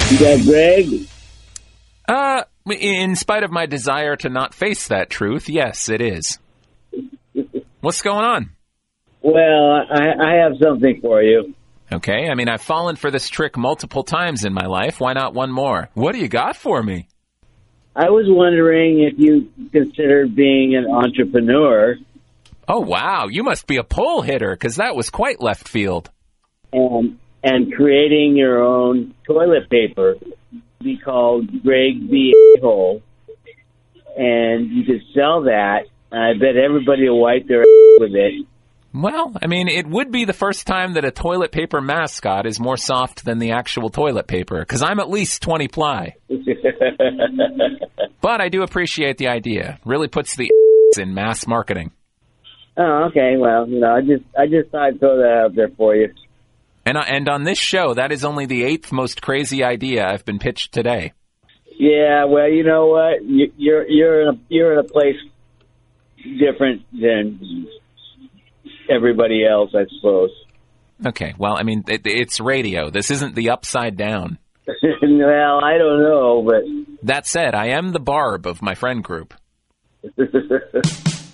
You got Greg? In spite of my desire to not face that truth, yes, it is. What's going on? Well, I have something for you. Okay, I mean, I've fallen for this trick multiple times in my life. Why not one more? What do you got for me? I was wondering if you considered being an entrepreneur. Oh, wow, you must be a pole hitter, because that was quite left field. And creating your own toilet paper. Be called Greg the A-hole. And you could sell that. And I bet everybody will wipe their ass with it. Well, I mean, it would be the first time that a toilet paper mascot is more soft than the actual toilet paper, because I'm at least 20 ply. But I do appreciate the idea. Really puts the in mass marketing. Oh, okay. Well, I just thought I'd throw that out there for you. And on this show, that is only the 8th most crazy idea I've been pitched today. Yeah, well, you know what? You're in a place different than everybody else, I suppose. Okay, well, I mean, it's radio. This isn't the Upside Down. Well, I don't know, but... That said, I am the Barb of my friend group.